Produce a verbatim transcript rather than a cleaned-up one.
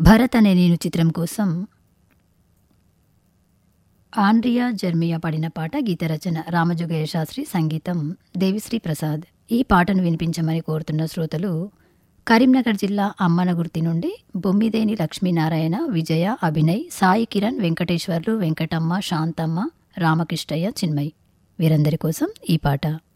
భరత్ అనే నేను చిత్రం కోసం ఆండ్రియా జర్మియా పాడిన పాట. గీత రచన రామజోగయ్య శాస్త్రి, సంగీతం దేవిశ్రీ ప్రసాద్. ఈ పాటను వినిపించమని కోరుతున్న శ్రోతలు కరీంనగర్ జిల్లా అమ్మనగుర్తి నుండి బొమ్మిదేని లక్ష్మీనారాయణ, విజయ, అభినయ్, సాయి కిరణ్, వెంకటేశ్వర్లు, వెంకటమ్మ, శాంతమ్మ, రామకృష్ణయ్య, చిన్మయ్. వీరందరి కోసం ఈ పాట.